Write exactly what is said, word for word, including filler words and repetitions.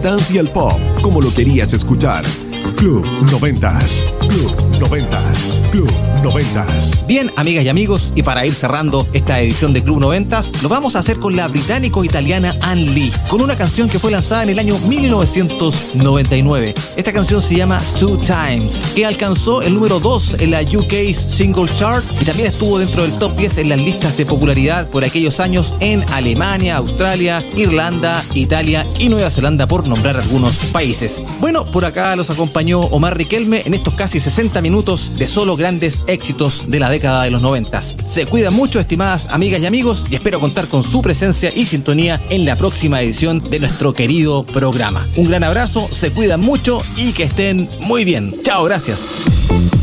dance y el pop, como lo querías escuchar. Club noventas, Club noventas, Club noventas. Bien, amigas y amigos, y para ir cerrando esta edición de Club noventas, lo vamos a hacer con la británico-italiana Anne Lee, con una canción que fue lanzada en el año mil novecientos noventa y nueve. Esta canción se llama Two Times, que alcanzó el número dos en la U K Single Chart y también estuvo dentro del top diez en las listas de popularidad por aquellos años en Alemania, Australia, Irlanda, Italia y Nueva Zelanda, por nombrar algunos países. Bueno, por acá los acompañó Omar Riquelme en estos casi sesenta minutos de solo grandes éxitos de la década de los noventas. Se cuidan mucho, estimadas amigas y amigos, y espero contar con su presencia y sintonía en la próxima edición de nuestro querido programa. Un gran abrazo, se cuidan mucho y que estén muy bien. Chao, gracias.